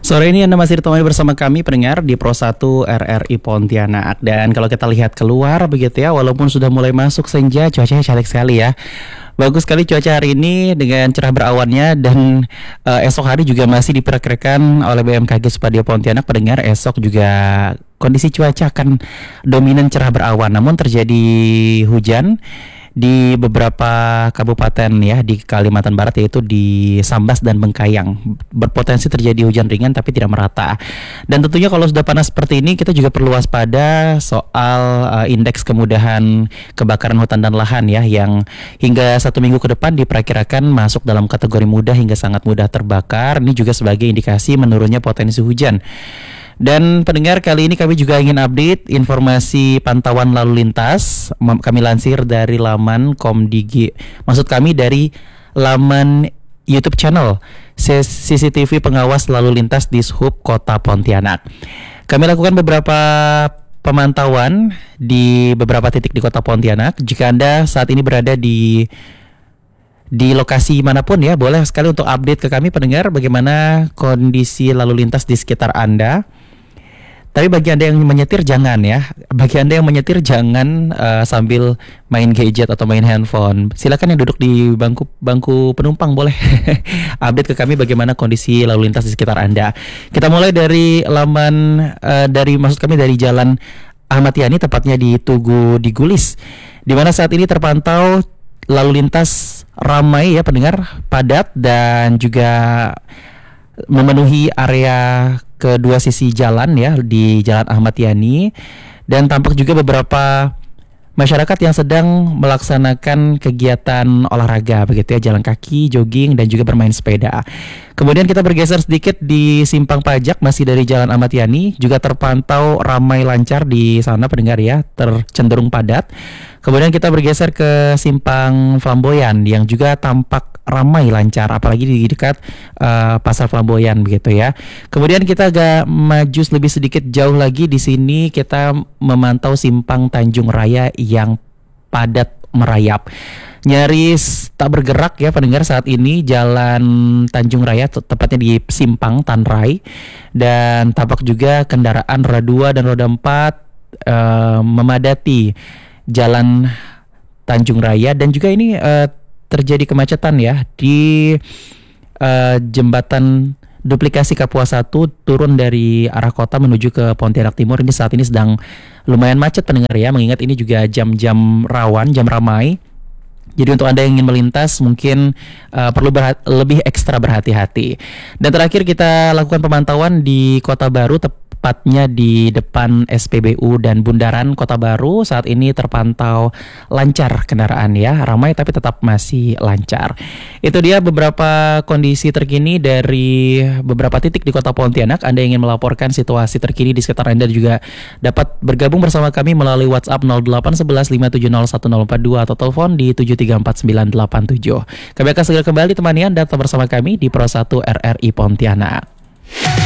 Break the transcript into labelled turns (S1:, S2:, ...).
S1: Sore ini Anda masih ditemani bersama kami pendengar di Pro 1 RRI Pontianak. Dan kalau kita lihat keluar begitu ya, walaupun sudah mulai masuk senja, cuacanya cantik sekali ya. Bagus sekali cuaca hari ini dengan cerah berawannya. Dan esok hari juga masih diperkirakan oleh BMKG Supadio Pontianak, pendengar, esok juga kondisi cuaca akan dominan cerah berawan. Namun terjadi hujan di beberapa kabupaten ya di Kalimantan Barat, yaitu di Sambas dan Bengkayang. Berpotensi terjadi hujan ringan tapi tidak merata. Dan tentunya kalau sudah panas seperti ini, kita juga perlu waspada soal indeks kemudahan kebakaran hutan dan lahan ya, yang hingga 1 minggu ke depan diperkirakan masuk dalam kategori mudah hingga sangat mudah terbakar. Ini juga sebagai indikasi menurunnya potensi hujan. Dan pendengar, kali ini kami juga ingin update informasi pantauan lalu lintas. Kami lansir dari laman Komdigi, maksud kami dari laman YouTube channel CCTV Pengawas Lalu Lintas Dishub Kota Pontianak. Kami lakukan beberapa pemantauan di beberapa titik di Kota Pontianak. Jika Anda saat ini berada di lokasi manapun ya, boleh sekali untuk update ke kami pendengar bagaimana kondisi lalu lintas di sekitar Anda. Tapi bagi Anda yang menyetir jangan ya. Bagi Anda yang menyetir jangan sambil main gadget atau main handphone. Silakan yang duduk di bangku penumpang boleh update ke kami bagaimana kondisi lalu lintas di sekitar Anda. Kita mulai dari laman maksud kami dari Jalan Ahmad Yani, tepatnya di Tugu di Gulis, di mana saat ini terpantau lalu lintas ramai ya pendengar, padat dan juga memenuhi area kedua sisi jalan ya di Jalan Ahmad Yani. Dan tampak juga beberapa masyarakat yang sedang melaksanakan kegiatan olahraga begitu ya, jalan kaki, jogging dan juga bermain sepeda. Kemudian kita bergeser sedikit di Simpang Pajak, masih dari Jalan Ahmad Yani, juga terpantau ramai lancar di sana pendengar ya, tercenderung padat. Kemudian kita bergeser ke Simpang Flamboyan yang juga tampak ramai lancar, apalagi di dekat Pasar Flamboyan begitu ya. Kemudian kita agak maju lebih sedikit jauh lagi, di sini kita memantau Simpang Tanjung Raya yang padat merayap, nyaris tak bergerak ya pendengar saat ini Jalan Tanjung Raya, tepatnya di Simpang Tanrai. Dan tampak juga kendaraan roda 2 dan roda 4 memadati Jalan Tanjung Raya. Dan juga ini terjadi kemacetan ya di jembatan duplikasi Kapuas 1 turun dari arah kota menuju ke Pontianak Timur. Ini saat ini sedang lumayan macet pendengar ya, mengingat ini juga jam-jam rawan, jam ramai. Jadi untuk Anda yang ingin melintas mungkin perlu lebih ekstra berhati-hati. Dan terakhir kita lakukan pemantauan di Kota Baru, tepatnya di depan SPBU dan Bundaran Kota Baru. Saat ini terpantau lancar kendaraan ya, ramai tapi tetap masih lancar. Itu dia beberapa kondisi terkini dari beberapa titik di Kota Pontianak. Anda ingin melaporkan situasi terkini di sekitar Anda juga dapat bergabung bersama kami melalui WhatsApp 0811 5701042 atau telepon di 734987. Kami akan segera kembali temani Anda tetap bersama kami di Pro 1 RRI Pontianak.